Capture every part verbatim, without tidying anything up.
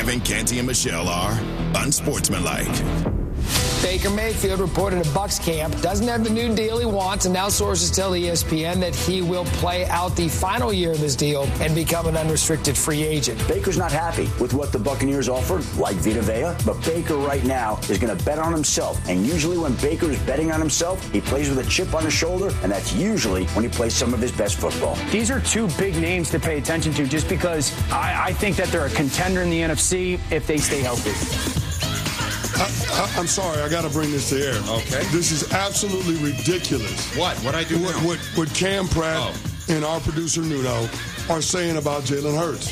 Kevin, Canty, and Michelle are unsportsmanlike. Baker Mayfield reported at Bucs camp doesn't have the new deal he wants, and now sources tell E S P N that he will play out the final year of his deal and become an unrestricted free agent. Baker's not happy with what the Buccaneers offered, like Vita Vea, but Baker right now is going to bet on himself. And usually when Baker is betting on himself, he plays with a chip on his shoulder, and that's usually when he plays some of his best football. These are two big names to pay attention to just because I, I think that they're a contender in the N F C if they stay healthy. I, I, I'm sorry, I got to bring this to air. Okay. This is absolutely ridiculous. What? What I do what, now? What, what Cam Pratt oh. and our producer Nuno are saying about Jalen Hurts.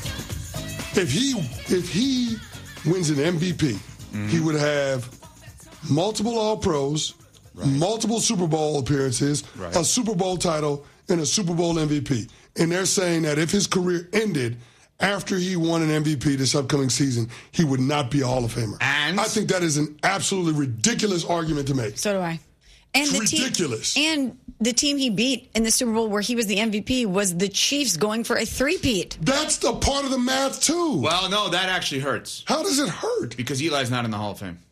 If he if he wins an M V P, mm-hmm. he would have multiple All-Pros, right. multiple Super Bowl appearances, right. a Super Bowl title, and a Super Bowl M V P. And they're saying that if his career ended after he won an M V P this upcoming season, he would not be a Hall of Famer. And I think that is an absolutely ridiculous argument to make. So do I. And it's the ridiculous. Team, and the team he beat in the Super Bowl where he was the M V P was the Chiefs going for a three-peat. That's the part of the math, too. Well, no, that actually hurts. How does it hurt? Because Eli's not in the Hall of Fame.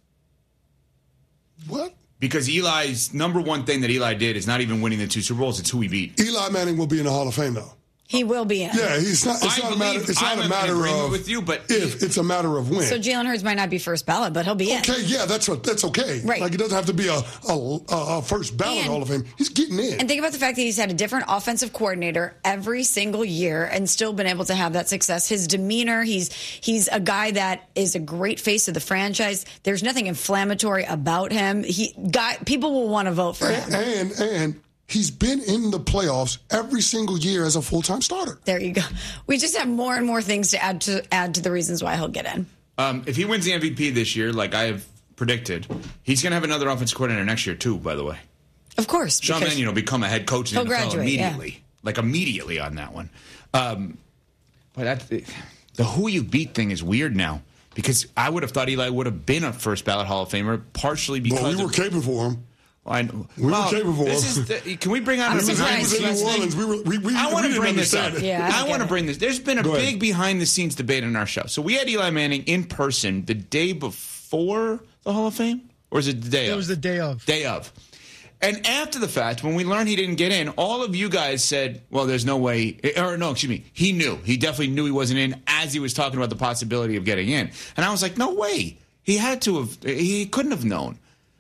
What? Because Eli's number one thing that Eli did is not even winning the two Super Bowls. It's who he beat. Eli Manning will be in the Hall of Fame, though. He will be in. Yeah, he's not. It's I not a matter. It's not I'm a matter of with you, but if. It's a matter of when. So Jalen Hurts might not be first ballot, but he'll be in. Okay, yeah, that's what, that's okay. Right. Like it doesn't have to be a a, a first ballot and, Hall of Fame. He's getting in. And think about the fact that he's had a different offensive coordinator every single year and still been able to have that success. His demeanor, he's he's a guy that is a great face of the franchise. There's nothing inflammatory about him. He got people will want to vote for him. And and. and he's been in the playoffs every single year as a full-time starter. There you go. We just have more and more things to add to add to the reasons why he'll get in. Um, if he wins the M V P this year, like I have predicted, he's going to have another offensive coordinator next year too, by the way. Of course. Sean Mannion will become a head coach in the N F L immediately. Yeah. Like immediately on that one. Um, but that's the, the who you beat thing is weird now. Because I would have thought Eli would have been a first ballot Hall of Famer, partially because well, we were of, caping for him. I, we well, were capable for this is the, can we bring on a behind the scenes New Orleans. We were, we, we, I want to bring this up. Yeah, I, I want to bring this. There's been a Go big ahead. behind the scenes debate on our show. So we had Eli Manning in person the day before the Hall of Fame, or is it the day it of? It was the day of. Day of. And after the fact, when we learned he didn't get in, all of you guys said, well, there's no way, or no, excuse me, he knew. He definitely knew he wasn't in as he was talking about the possibility of getting in. And I was like, no way. He had to have, he couldn't have known.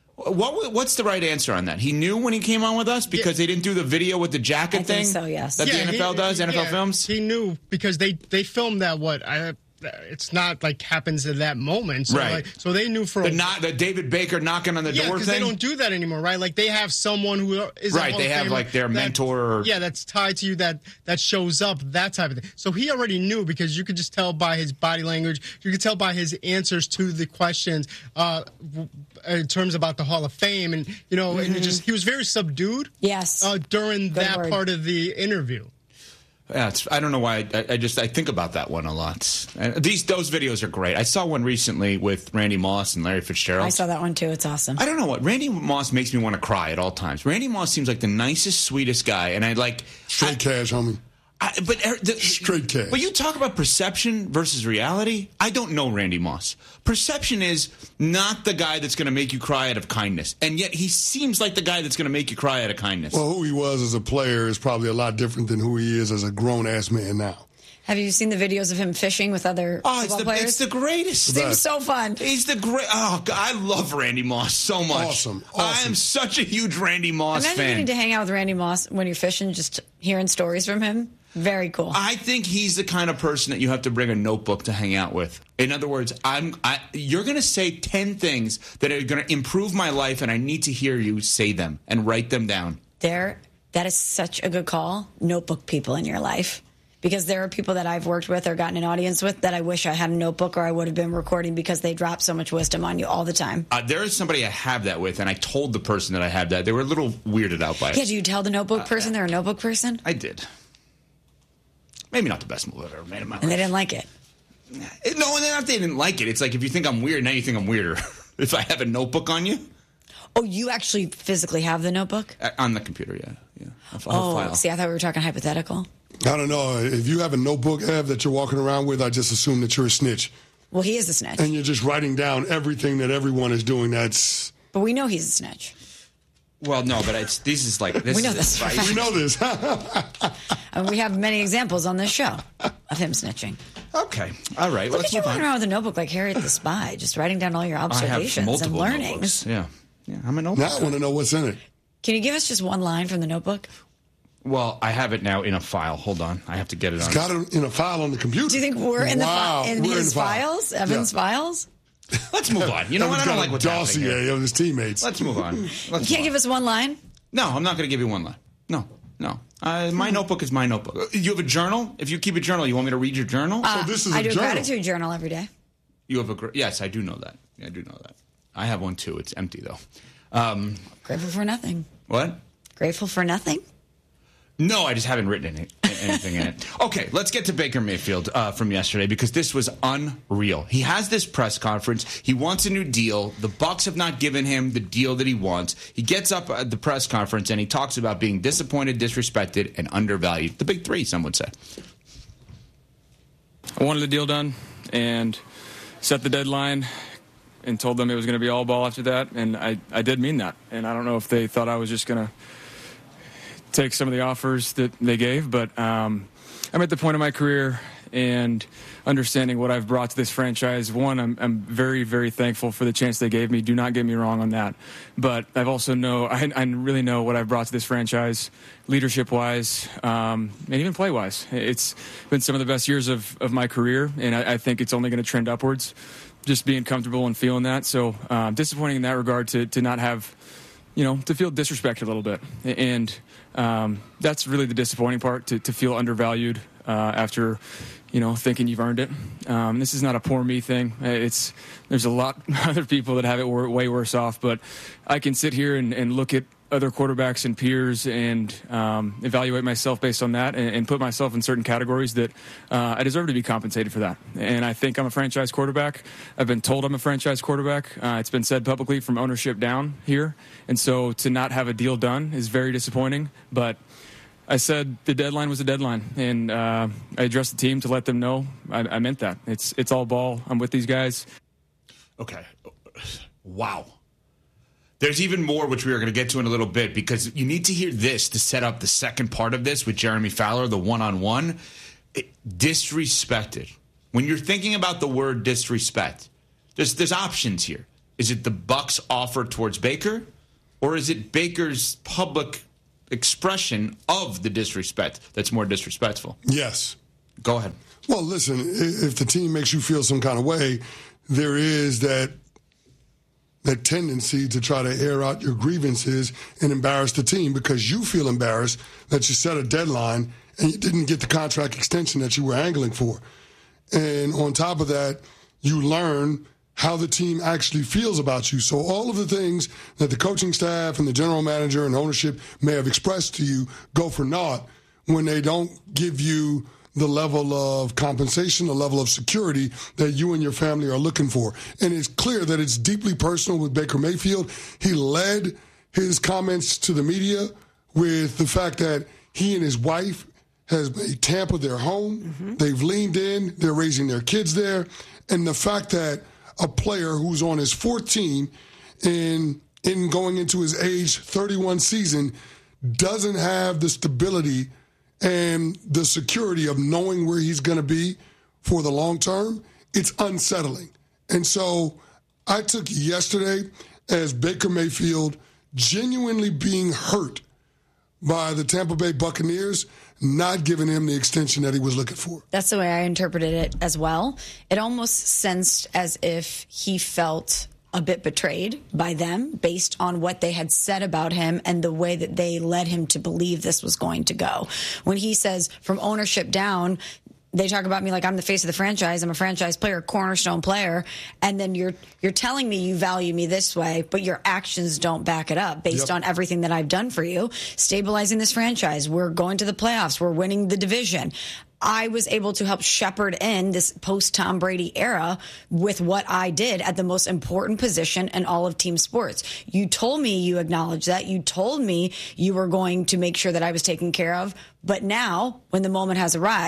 What What's the right answer on that? He knew when he came on with us because yeah. they didn't do the video with the jacket I thing? think so, yes. That yeah, the N F L he, does, N F L yeah, Films? He knew because they, they filmed that, what, I it's not like happens at that moment. So, right. Like, so they knew for the, a, not, the David Baker knocking on the yeah, door thing? Yeah, because they don't do that anymore, right? Like they have someone who is right. A They have like their that, mentor. Or, yeah, that's tied to you that that shows up, that type of thing. So he already knew because you could just tell by his body language. You could tell by his answers to the questions uh, in terms about the Hall of Fame, and you know, mm-hmm. and it just he was very subdued. Yes, uh, during Good that word. part of the interview. Yeah, it's, I don't know why. I, I just I think about that one a lot. And these those videos are great. I saw one recently with Randy Moss and Larry Fitzgerald. I saw that one too. It's awesome. I don't know what Randy Moss makes me want to cry at all times. Randy Moss seems like the nicest, sweetest guy, and I like straight I, cash, homie. I, but the, straight cash. But you talk about perception versus reality. I don't know Randy Moss. Perception is not the guy that's going to make you cry out of kindness, and yet he seems like the guy that's going to make you cry out of kindness. Well, who he was as a player is probably a lot different than who he is as a grown-ass man now. Have you seen the videos of him fishing with other oh, football it's the, players? It's the greatest. It seems so fun. He's the great. Oh, God, I love Randy Moss so much. Awesome. awesome. I am such a huge Randy Moss Imagine fan. getting to hang out with Randy Moss when you're fishing, just hearing stories from him. Very cool. I think he's the kind of person that you have to bring a notebook to hang out with. In other words, I'm. I, you're going to say ten things that are going to improve my life, and I need to hear you say them and write them down. There, that is such a good call. Notebook people in your life. Because there are people that I've worked with or gotten an audience with that I wish I had a notebook or I would have been recording because they drop so much wisdom on you all the time. Uh, there is somebody I have that with, and I told the person that I have that. They were a little weirded out by it. Yeah, do you tell the notebook person uh, they're a notebook person? I did. Maybe not the best move I've ever made in my life. And they didn't like it. No, and not they didn't like it. It's like if you think I'm weird, now you think I'm weirder. If I have a notebook on you. Oh, you actually physically have the notebook? Uh, on the computer, yeah. yeah. A, a oh, file. See, I thought we were talking hypothetical. I don't know. If you have a notebook, Ev, that you're walking around with, I just assume that you're a snitch. Well, he is a snitch. And you're just writing down everything that everyone is doing. That's. But we know he's a snitch. Well, no, but it's this is like this. We know is this. advice. We know this. And we have many examples on this show of him snitching. Okay, all right. Look Let's at you move running on. around with a notebook like Harriet the Spy, just writing down all your I have observations and multiple learnings. notebooks. Yeah, yeah. I'm a notebook. Now I want to know what's in it. Can you give us just one line from the notebook? Well, I have it now in a file. Hold on, I have to get it It's on. got it in a file on the computer. Do you think we're in the wow. fi- in We're his the file. files, Evan's Yeah. files? Let's move on. You know what? I Evan's don't got like a what's happening dossier here. of his teammates. Let's move on. Let's You can't give us one line? No, I'm not going to give you one line. No, no. Uh, my notebook is my notebook. You have a journal? If you keep a journal, you want me to read your journal? Uh, so this is I a do a journal. gratitude journal every day. You have a gr- yes, I do know that. Yeah, I do know that. I have one too. It's empty though. Um, Grateful for nothing. what? Grateful for nothing? No, I just haven't written any, anything in it. Okay, let's get to Baker Mayfield uh, from yesterday because this was unreal. He has this press conference. He wants a new deal. The Bucs have not given him the deal that he wants. He gets up at the press conference and he talks about being disappointed, disrespected, and undervalued. The big three, some would say. I wanted the deal done and set the deadline and told them it was going to be all ball after that, and I, I did mean that. And I don't know if they thought I was just going to take some of the offers that they gave, but um, I'm at the point of my career and understanding what I've brought to this franchise. One, I'm, I'm very, very thankful for the chance they gave me. Do not get me wrong on that. But I've also know, I, I really know what I've brought to this franchise, leadership-wise, um, and even play-wise. It's been some of the best years of, of my career, and I, I think it's only going to trend upwards, just being comfortable and feeling that. So uh, disappointing in that regard to, to not have, you know, to feel disrespected a little bit. And um, that's really the disappointing part, to, to feel undervalued uh, after, you know, thinking you've earned it. Um, this is not a poor me thing. It's there's a lot of other people that have it way worse off, but I can sit here and, and look at other quarterbacks and peers and um, evaluate myself based on that and, and put myself in certain categories that uh, I deserve to be compensated for that. And I think I'm a franchise quarterback. I've been told I'm a franchise quarterback. Uh, it's been said publicly from ownership down here. And so to not have a deal done is very disappointing. But I said the deadline was a deadline, and uh, I addressed the team to let them know I, I meant that. It's it's all ball. I'm with these guys. Okay. Wow. There's even more, which we are going to get to in a little bit, because you need to hear this to set up the second part of this with Jeremy Fowler, the one-on-one. It, disrespected. When you're thinking about the word disrespect, there's there's options here. Is it the Bucs' offer towards Baker, or is it Baker's public expression of the disrespect that's more disrespectful? Yes. Go ahead. Well, listen, if the team makes you feel some kind of way, there is that that tendency to try to air out your grievances and embarrass the team because you feel embarrassed that you set a deadline and you didn't get the contract extension that you were angling for. And on top of that, you learn how the team actually feels about you. So all of the things that the coaching staff and the general manager and ownership may have expressed to you go for naught when they don't give you the level of compensation, the level of security that you and your family are looking for. And it's clear that it's deeply personal with Baker Mayfield. He led his comments to the media with the fact that he and his wife has made Tampa their home. Mm-hmm. They've leaned in. They're raising their kids there. And the fact that a player who's on his fourth team in, in going into his age thirty-one season doesn't have the stability and the security of knowing where he's going to be for the long term, it's unsettling. And so I took yesterday as Baker Mayfield genuinely being hurt by the Tampa Bay Buccaneers not giving him the extension that he was looking for. That's the way I interpreted it as well. It almost sensed as if he felt a bit betrayed by them based on what they had said about him and the way that they led him to believe this was going to go. When he says from ownership down, they talk about me like I'm the face of the franchise. I'm a franchise player, cornerstone player. And then you're you're telling me you value me this way, but your actions don't back it up based yep. on everything that I've done for you. Stabilizing this franchise. We're going to the playoffs. We're winning the division. I was able to help shepherd in this post-Tom Brady era with what I did at the most important position in all of team sports. You told me you acknowledged that. You told me you were going to make sure that I was taken care of. But now, when the moment has arrived,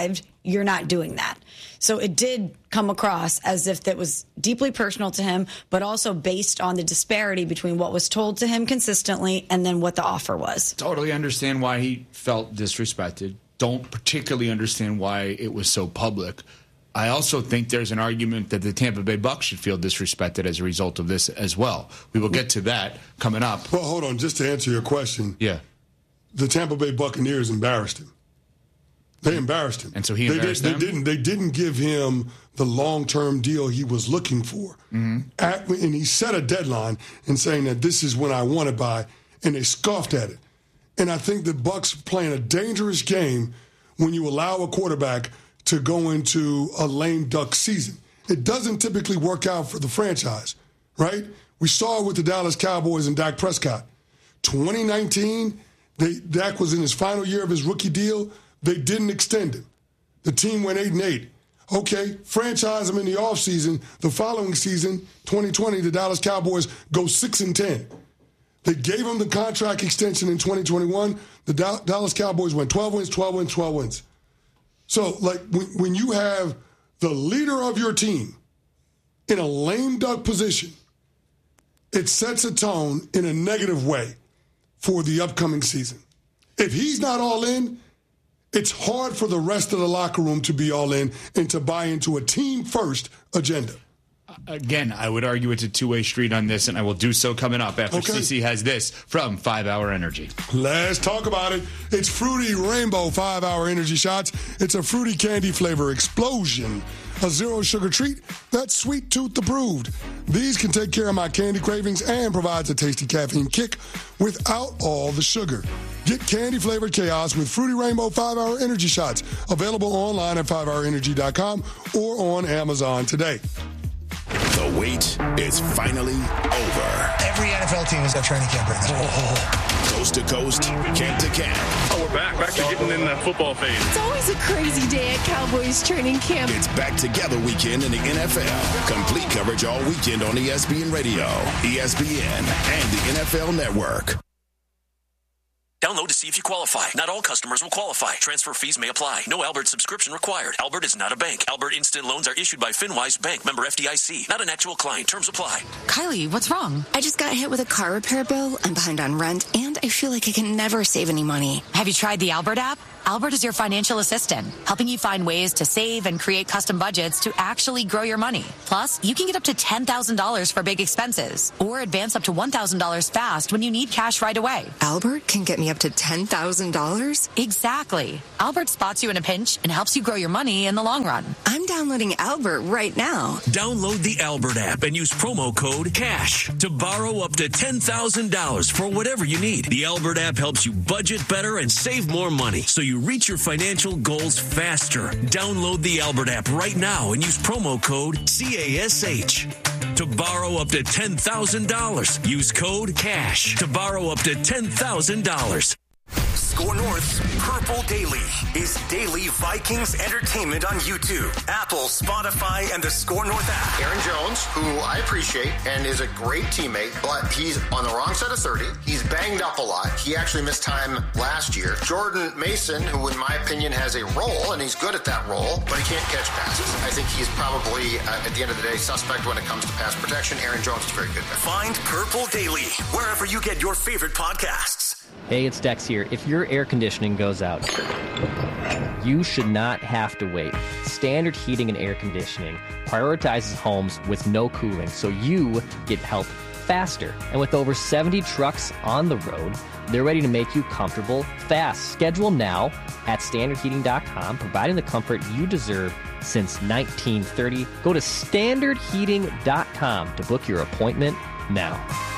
you're not doing that. So it did come across as if that was deeply personal to him, but also based on the disparity between what was told to him consistently and then what the offer was. Totally understand why he felt disrespected. Don't particularly understand why it was so public. I also think there's an argument that the Tampa Bay Bucks should feel disrespected as a result of this as well. We will get to that coming up. Well, hold on. Just to answer your question. Yeah. The Tampa Bay Buccaneers embarrassed him. They embarrassed him. And so he they embarrassed did, them? They didn't, they didn't give him the long-term deal he was looking for. Mm-hmm. At, and he set a deadline in saying that this is when I want it by, and they scoffed at it. And I think the Bucks playing a dangerous game when you allow a quarterback to go into a lame duck season. It doesn't typically work out for the franchise, right? We saw it with the Dallas Cowboys and Dak Prescott. twenty nineteen, they, Dak was in his final year of his rookie deal. They didn't extend him. The team went eight and eight. Okay, franchise him in the offseason. The following season, twenty twenty, the Dallas Cowboys go six and ten. They gave him the contract extension in twenty twenty-one. The da- Dallas Cowboys went twelve wins, twelve wins, twelve wins. So, like, when, when you have the leader of your team in a lame duck position, it sets a tone in a negative way for the upcoming season. If he's not all in, it's hard for the rest of the locker room to be all in and to buy into a team-first agenda. Again, I would argue it's a two-way street on this, and I will do so coming up after Okay. C C has this from five hour Energy. Let's talk about it. It's Fruity Rainbow five hour Energy Shots. It's a fruity candy flavor explosion. A zero-sugar treat that's sweet tooth approved. These can take care of my candy cravings and provides a tasty caffeine kick without all the sugar. Get candy-flavored chaos with Fruity Rainbow five hour Energy Shots. Available online at five hour energy dot com or on Amazon today. The wait is finally over. Every N F L team is at training camp right now. Oh. Coast to coast, camp to camp. Oh, we're back, back to getting in the football phase. It's always a crazy day at Cowboys training camp. It's back together weekend in the N F L. Complete coverage all weekend on E S P N Radio, E S P N, and the N F L Network. Download to see if you qualify. Not all customers will qualify. Transfer fees may apply. No Albert subscription required. Albert is not a bank. Albert Instant Loans are issued by FinWise Bank, member F D I C. Not an actual client. Terms apply. Kylie, what's wrong? I just got hit with a car repair bill. I'm behind on rent, and I feel like I can never save any money. Have you tried the Albert app? Albert is your financial assistant, helping you find ways to save and create custom budgets to actually grow your money. Plus, you can get up to ten thousand dollars for big expenses or advance up to one thousand dollars fast when you need cash right away. Albert can get me up to ten thousand dollars? Exactly. Albert spots you in a pinch and helps you grow your money in the long run. I'm downloading Albert right now. Download the Albert app and use promo code CASH to borrow up to ten thousand dollars for whatever you need. The Albert app helps you budget better and save more money so you reach your financial goals faster. Download the Albert app right now and use promo code C A S H to borrow up to ten thousand dollars. Use code CASH to borrow up to ten thousand dollars. Score North's Purple Daily is daily Vikings entertainment on YouTube, Apple, Spotify, and the Score North app. Aaron Jones, who I appreciate and is a great teammate, but he's on the wrong side of thirty. He's banged up a lot. He actually missed time last year. Jordan Mason, who in my opinion has a role, and he's good at that role, but he can't catch passes. I think he's probably, uh, at the end of the day, suspect when it comes to pass protection. Aaron Jones is very good there. Find Purple Daily wherever you get your favorite podcasts. Hey, it's Dex here. If your air conditioning goes out, you should not have to wait. Standard Heating and Air Conditioning prioritizes homes with no cooling, so you get help faster. And with over seventy trucks on the road, they're ready to make you comfortable fast. Schedule now at standard heating dot com, providing the comfort you deserve since nineteen thirty. Go to standard heating dot com to book your appointment now.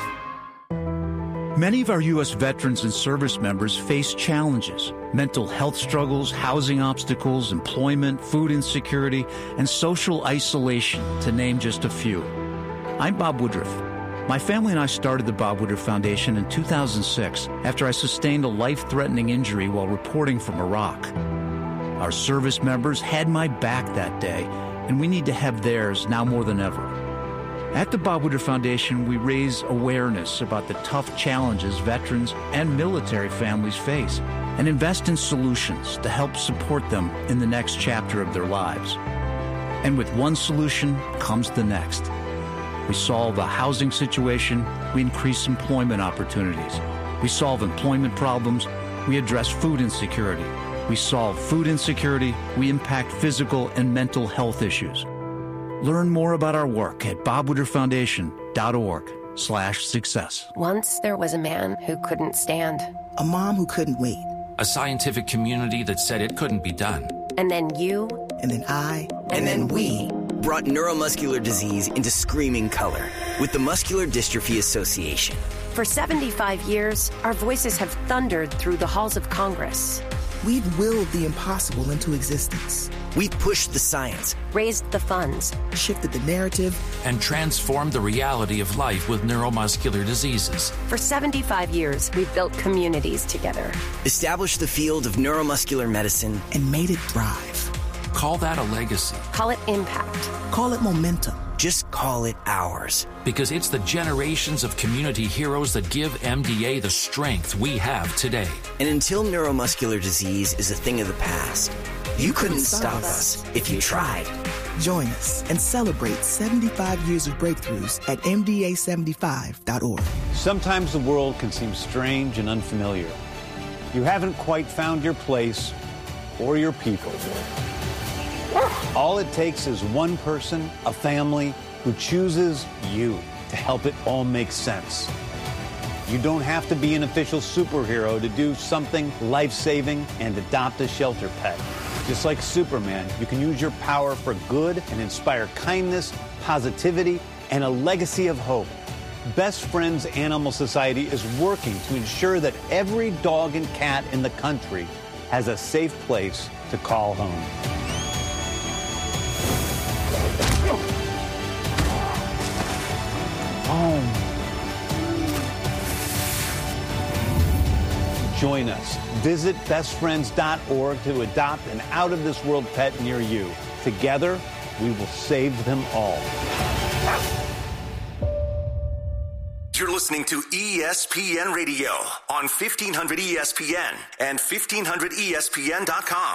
Many of our U S veterans and service members face challenges: mental health struggles, housing obstacles, employment, food insecurity, and social isolation, to name just a few. I'm Bob Woodruff. My family and I started the Bob Woodruff Foundation in two thousand six after I sustained a life-threatening injury while reporting from Iraq. Our service members had my back that day, and we need to have theirs now more than ever. At the Bob Woodward Foundation, we raise awareness about the tough challenges veterans and military families face and invest in solutions to help support them in the next chapter of their lives. And with one solution comes the next. We solve a housing situation, we increase employment opportunities. We solve employment problems, we address food insecurity. We solve food insecurity, we impact physical and mental health issues. Learn more about our work at bob woodward foundation dot org slash success. Once there was a man who couldn't stand. A mom who couldn't wait. A scientific community that said it couldn't be done. And then you. And then I. And, and then, then we. Brought neuromuscular disease into screaming color with the Muscular Dystrophy Association. For seventy-five years, our voices have thundered through the halls of Congress. We've willed the impossible into existence. We've pushed the science, raised the funds, shifted the narrative, and transformed the reality of life with neuromuscular diseases. For seventy-five years, we've built communities together, established the field of neuromuscular medicine, and made it thrive. Call that a legacy. Call it impact. Call it momentum. Just call it ours. Because it's the generations of community heroes that give M D A the strength we have today. And until neuromuscular disease is a thing of the past, you, you couldn't, couldn't stop us if you tried. Join us and celebrate seventy-five years of breakthroughs at M D A seventy-five dot org. Sometimes the world can seem strange and unfamiliar. You haven't quite found your place or your people. All it takes is one person, a family, who chooses you to help it all make sense. You don't have to be an official superhero to do something life-saving and adopt a shelter pet. Just like Superman, you can use your power for good and inspire kindness, positivity, and a legacy of hope. Best Friends Animal Society is working to ensure that every dog and cat in the country has a safe place to call home. Home. Join us. Visit best friends dot org to adopt an out-of-this-world pet near you. Together, we will save them all. You're listening to E S P N Radio on fifteen hundred E S P N and fifteen hundred E S P N dot com.